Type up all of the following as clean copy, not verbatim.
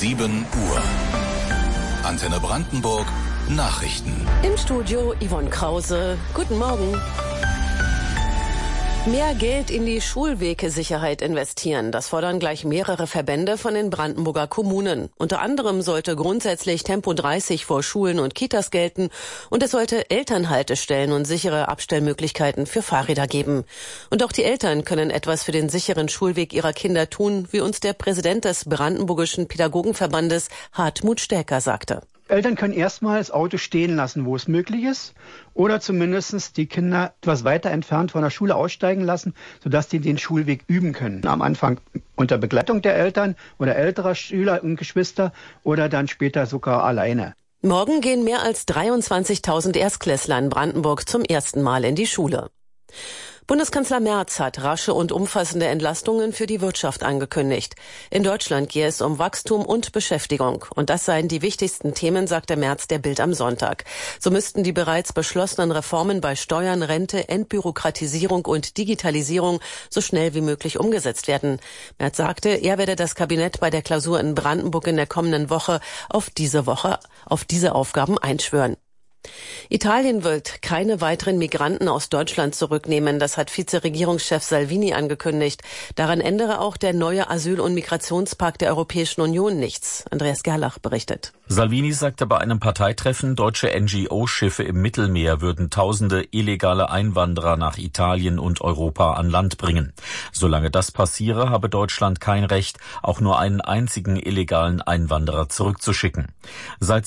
7 Uhr. Antenne Brandenburg, Nachrichten. Im Studio Yvonne Krause. Guten Morgen. Mehr Geld in die Schulwegesicherheit investieren. Das fordern gleich mehrere Verbände von den Brandenburger Kommunen. Unter anderem sollte grundsätzlich Tempo 30 vor Schulen und Kitas gelten und es sollte Elternhaltestellen und sichere Abstellmöglichkeiten für Fahrräder geben. Und auch die Eltern können etwas für den sicheren Schulweg ihrer Kinder tun, wie uns der Präsident des Brandenburgischen Pädagogenverbandes Hartmut Stäker sagte. Eltern können erstmal das Auto stehen lassen, wo es möglich ist, oder zumindest die Kinder etwas weiter entfernt von der Schule aussteigen lassen, sodass die den Schulweg üben können. Am Anfang unter Begleitung der Eltern oder älterer Schüler und Geschwister oder dann später sogar alleine. Morgen gehen mehr als 23.000 Erstklässler in Brandenburg zum ersten Mal in die Schule. Bundeskanzler Merz hat rasche und umfassende Entlastungen für die Wirtschaft angekündigt. In Deutschland gehe es um Wachstum und Beschäftigung. Und das seien die wichtigsten Themen, sagte Merz der Bild am Sonntag. So müssten die bereits beschlossenen Reformen bei Steuern, Rente, Entbürokratisierung und Digitalisierung so schnell wie möglich umgesetzt werden. Merz sagte, er werde das Kabinett bei der Klausur in Brandenburg in der kommenden Woche auf diese Aufgaben einschwören. Italien wird keine weiteren Migranten aus Deutschland zurücknehmen. Das hat Vizeregierungschef Salvini angekündigt. Daran ändere auch der neue Asyl- und Migrationspakt der Europäischen Union nichts. Andreas Gerlach berichtet. Salvini sagte bei einem Parteitreffen, deutsche NGO-Schiffe im Mittelmeer würden tausende illegale Einwanderer nach Italien und Europa an Land bringen. Solange das passiere, habe Deutschland kein Recht, auch nur einen einzigen illegalen Einwanderer zurückzuschicken. Seit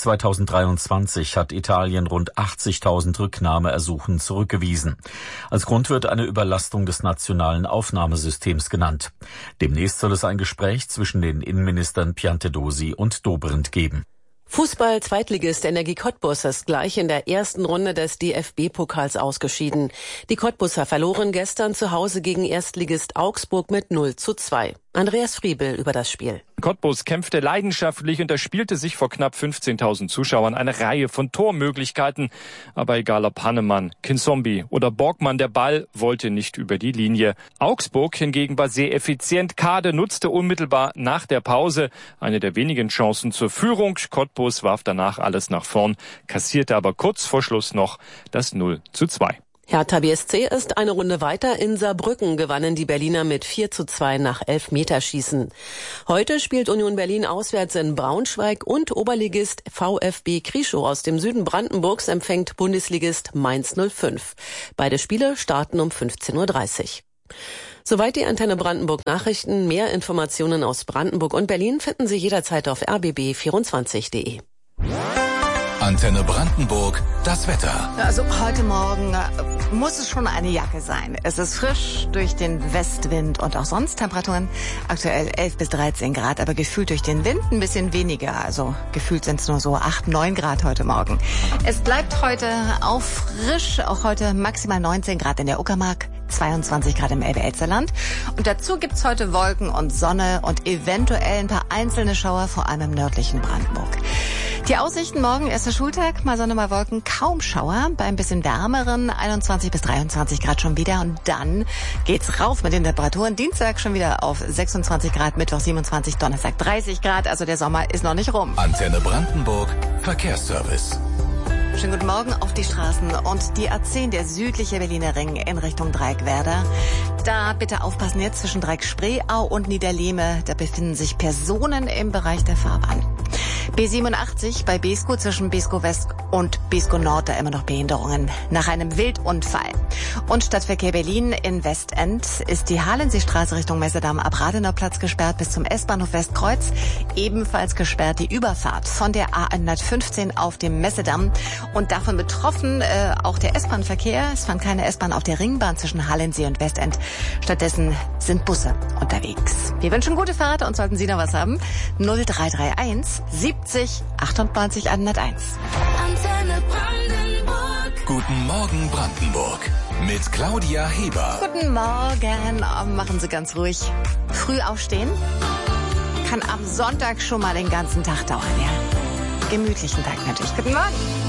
2023 hat Italien rund 80.000 Rücknahmeersuchen zurückgewiesen. Als Grund wird eine Überlastung des nationalen Aufnahmesystems genannt. Demnächst soll es ein Gespräch zwischen den Innenministern Piantedosi und Dobrindt geben. Fußball-Zweitligist Energie Cottbus ist gleich in der ersten Runde des DFB-Pokals ausgeschieden. Die Cottbuser verloren gestern zu Hause gegen Erstligist Augsburg mit 0:2. Andreas Friebel über das Spiel. Cottbus kämpfte leidenschaftlich und erspielte sich vor knapp 15.000 Zuschauern eine Reihe von Tormöglichkeiten. Aber egal ob Hannemann, Kinsombi oder Borgmann, der Ball wollte nicht über die Linie. Augsburg hingegen war sehr effizient. Kade nutzte unmittelbar nach der Pause eine der wenigen Chancen zur Führung. Cottbus warf danach alles nach vorn, kassierte aber kurz vor Schluss noch das 0:2. Hertha BSC ist eine Runde weiter. In Saarbrücken gewannen die Berliner mit 4:2 nach Elfmeterschießen. Heute spielt Union Berlin auswärts in Braunschweig und Oberligist VfB Krieschow aus dem Süden Brandenburgs empfängt Bundesligist Mainz 05. Beide Spiele starten um 15:30 Uhr. Soweit die Antenne Brandenburg Nachrichten. Mehr Informationen aus Brandenburg und Berlin finden Sie jederzeit auf rbb24.de. Antenne Brandenburg, das Wetter. Also heute Morgen muss es schon eine Jacke sein. Es ist frisch durch den Westwind und auch sonst Temperaturen aktuell 11 bis 13 Grad, aber gefühlt durch den Wind ein bisschen weniger. Also gefühlt sind es nur so 8, 9 Grad heute Morgen. Es bleibt heute auch frisch, auch heute maximal 19 Grad in der Uckermark, 22 Grad im Elbe-Elster-Land. Und dazu gibt's heute Wolken und Sonne und eventuell ein paar einzelne Schauer, vor allem im nördlichen Brandenburg. Die Aussichten morgen, erster Schultag, mal Sonne, mal Wolken, kaum Schauer, bei ein bisschen wärmeren 21 bis 23 Grad schon wieder und dann geht's rauf mit den Temperaturen. Dienstag schon wieder auf 26 Grad, Mittwoch 27, Donnerstag 30 Grad, also der Sommer ist noch nicht rum. Antenne Brandenburg, Verkehrsservice. Schönen guten Morgen auf die Straßen und die A10, der südliche Berliner Ring in Richtung Dreieckwerder. Da bitte aufpassen jetzt zwischen Dreieck-Spreeau und Niederlehme, da befinden sich Personen im Bereich der Fahrbahn. B87 bei Beeskow zwischen Beeskow West und Beeskow Nord, da immer noch Behinderungen nach einem Wildunfall. Und Stadtverkehr Berlin in Westend ist die Halenseestraße Richtung Messedamm ab Radenauplatz gesperrt bis zum S-Bahnhof Westkreuz. Ebenfalls gesperrt die Überfahrt von der A115 auf dem Messedamm. Und davon betroffen auch der S-Bahn-Verkehr. Es fand keine S-Bahn auf der Ringbahn zwischen Halensee und Westend. Stattdessen sind Busse unterwegs. Wir wünschen gute Fahrt und sollten Sie noch was haben, 0331 70 98 101. Antenne Brandenburg. Guten Morgen Brandenburg. Mit Claudia Heber. Guten Morgen. Machen Sie ganz ruhig. Früh aufstehen kann am Sonntag schon mal den ganzen Tag dauern, ja. Gemütlichen Tag natürlich. Guten Morgen.